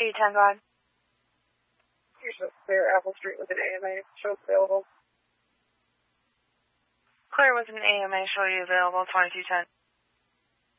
2210, go ahead. Here's a clear Apple Street with an AMA. Show available. Clear with an AMA, show you available, 2210.